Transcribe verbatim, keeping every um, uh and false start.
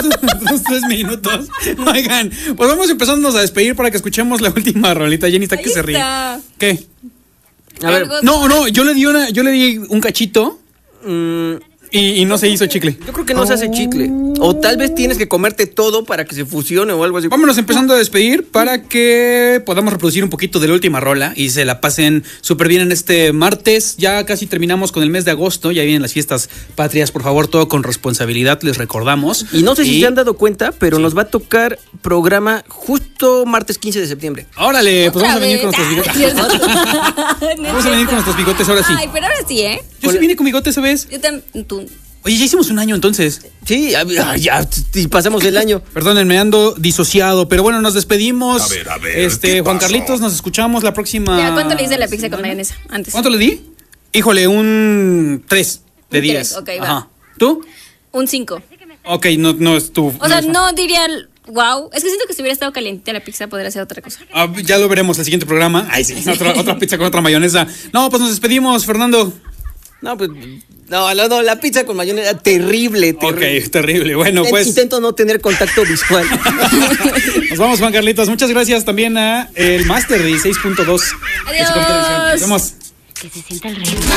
dos, tres minutos. Oigan, pues vamos empezándonos a despedir para que escuchemos la última rolita. Jenny está que se ríe. ¿Qué? A ver, no, no, yo le di una, yo le di un cachito. Mmm. Y, y no se hizo chicle. Yo creo que no oh. se hace chicle. O tal vez tienes que comerte todo para que se fusione o algo así. Vámonos empezando a despedir para que podamos reproducir un poquito de la última rola y se la pasen súper bien en este martes. Ya casi terminamos con el mes de agosto. Ya vienen las fiestas patrias. Por favor, todo con responsabilidad, les recordamos. Y no sé y... si se han dado cuenta, pero sí. nos va a tocar programa justo martes quince de septiembre. Órale, pues vamos a venir con nuestros bigotes. Vamos a venir con nuestros bigotes ahora sí. Ay, pero ahora sí, ¿eh? Yo sí vine con bigotes, ¿sabes? Yo también. Tú. Oye, ya hicimos un año entonces. Sí, ya, ya y pasamos el año. Perdónenme, ando disociado, pero bueno, nos despedimos. A ver, a ver. Este, Juan pasó? Carlitos, nos escuchamos la próxima. Ya, ¿cuánto le hice la pizza con mayonesa antes? ¿Cuánto le di? Híjole, un tres de diez. Ok, va. Ajá. ¿Tú? Un cinco. Ok, no, no es tu. O no sea, es no diría. Wow, es que siento que si hubiera estado caliente la pizza podría ser otra cosa. Ah, ya lo veremos el siguiente programa. Ay, sí. Otra, otra pizza con otra mayonesa. No, pues nos despedimos, Fernando. No, pues. No, no, no, la pizza con mayonesa, terrible, terrible. Ok, terrible. Bueno, pues. Intento no tener contacto visual. Nos vamos, Juan Carlitos. Muchas gracias también a el Máster dieciséis punto dos. Adiós. Nos vemos. Que se sienta el rey.